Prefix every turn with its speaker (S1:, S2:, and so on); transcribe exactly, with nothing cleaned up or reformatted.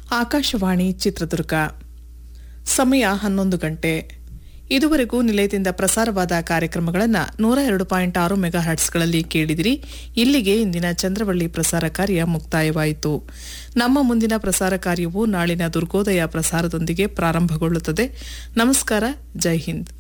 S1: ಆಕಾಶವಾಣಿ ಚಿತ್ರದುರ್ಗ. ಸಮಯ ಹನ್ನೊಂದು ಗಂಟೆ. ಇದುವರೆಗೂ ನಿಲಯದಿಂದ ಪ್ರಸಾರವಾದ ಕಾರ್ಯಕ್ರಮಗಳನ್ನು ನೂರ ಎರಡು ಪಾಯಿಂಟ್ ಆರು ಮೆಗಾ ಹರ್ಟ್ಸ್ಗಳಲ್ಲಿ ಕೇಳಿದಿರಿ. ಇಲ್ಲಿಗೆ ಇಂದಿನ ಚಂದ್ರವಳ್ಳಿ ಪ್ರಸಾರ ಕಾರ್ಯ ಮುಕ್ತಾಯವಾಯಿತು. ನಮ್ಮ ಮುಂದಿನ ಪ್ರಸಾರ ಕಾರ್ಯವು ನಾಳಿನ ದುರ್ಗೋದಯ ಪ್ರಸಾರದೊಂದಿಗೆ ಪ್ರಾರಂಭಗೊಳ್ಳುತ್ತದೆ. ನಮಸ್ಕಾರ. ಜೈ ಹಿಂದ್.